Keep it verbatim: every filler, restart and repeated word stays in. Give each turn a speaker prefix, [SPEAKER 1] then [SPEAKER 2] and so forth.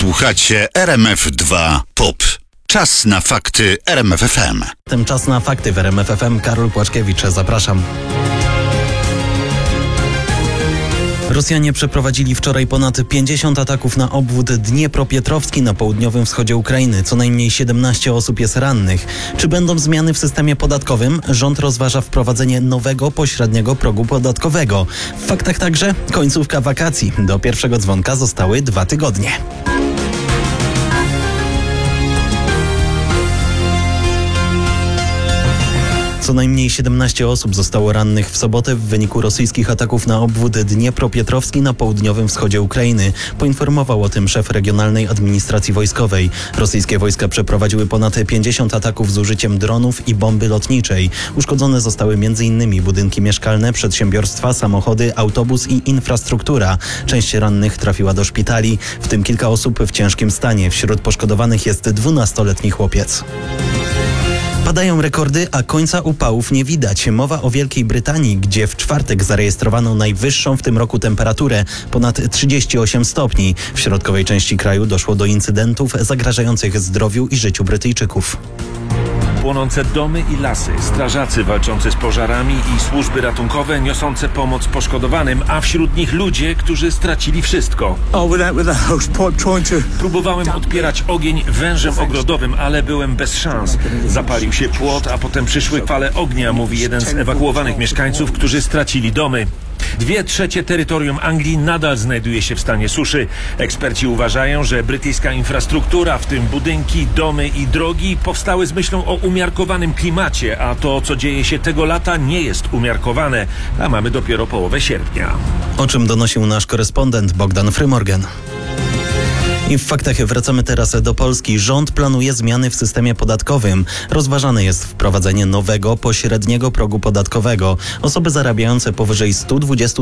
[SPEAKER 1] Słuchacie R M F dwa Pop. Czas na fakty R M F F M.
[SPEAKER 2] Tym czas na fakty w R M F F M. Karol Płaczkiewicz, zapraszam. Rosjanie przeprowadzili wczoraj ponad pięćdziesiąt ataków na obwód Dniepropietrowski na południowym wschodzie Ukrainy. Co najmniej siedemnaście osób jest rannych. Czy będą zmiany w systemie podatkowym? Rząd rozważa wprowadzenie nowego pośredniego progu podatkowego. W faktach także końcówka wakacji. Do pierwszego dzwonka zostały dwa tygodnie. Co najmniej siedemnaście osób zostało rannych w sobotę w wyniku rosyjskich ataków na obwód Dniepropietrowski na południowym wschodzie Ukrainy. Poinformował o tym szef Regionalnej Administracji Wojskowej. Rosyjskie wojska przeprowadziły ponad pięćdziesiąt ataków z użyciem dronów i bomby lotniczej. Uszkodzone zostały m in budynki mieszkalne, przedsiębiorstwa, samochody, autobus i infrastruktura. Część rannych trafiła do szpitali, w tym kilka osób w ciężkim stanie. Wśród poszkodowanych jest dwunastoletni chłopiec. Padają rekordy, a końca upałów nie widać. Mowa o Wielkiej Brytanii, gdzie w czwartek zarejestrowano najwyższą w tym roku temperaturę, ponad trzydzieści osiem stopni. W środkowej części kraju doszło do incydentów zagrażających zdrowiu i życiu Brytyjczyków.
[SPEAKER 3] Płonące domy i lasy, strażacy walczący z pożarami i służby ratunkowe niosące pomoc poszkodowanym, a wśród nich ludzie, którzy stracili wszystko. Próbowałem odpierać ogień wężem ogrodowym, ale byłem bez szans. Zapalił się płot, a potem przyszły fale ognia, mówi jeden z ewakuowanych mieszkańców, którzy stracili domy. Dwie trzecie terytorium Anglii nadal znajduje się w stanie suszy. Eksperci uważają, że brytyjska infrastruktura, w tym budynki, domy i drogi, powstały z myślą o umiarkowanym klimacie, a to, co dzieje się tego lata, nie jest umiarkowane, a mamy dopiero połowę sierpnia.
[SPEAKER 2] O czym donosił nasz korespondent Bogdan Frymorgan. I w faktach wracamy teraz do Polski. Rząd planuje zmiany w systemie podatkowym. Rozważane jest wprowadzenie nowego, pośredniego progu podatkowego. Osoby zarabiające powyżej stu dwudziestu